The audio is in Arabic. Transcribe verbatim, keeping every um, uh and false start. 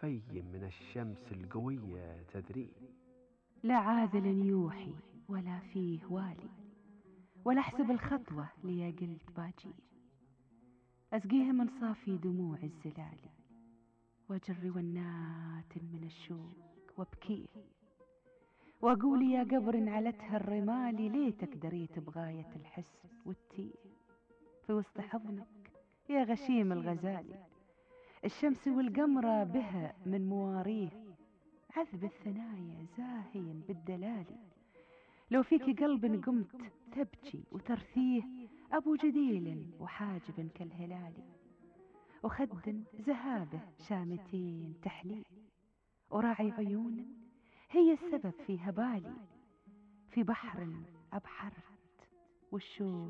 في من الشمس القوية تذريه. لا عاذل يوحي ولا فيه والي، ولا احسب الخطوة ليا قلت باجيه. أسقيه من صافي دموع الزلال، وأجري ونات من الشوق وابكيه. وأقول يا قبر علتها الرمال، ليتك دريت بغاية الحسن والتيه. في وسط حضنك يا غشيم الغزالي، الشمس والقمرة بها من مواريه. عذب الثنايا زاهي بالدلال، لو فيك قلب قمت تبكي وترثيه. أبو جديل وحاجب كالهلال، وخد زهابه شامتين تحليه. وراعي عيون هي السبب في هبالي، في بحر أبحرت والشوق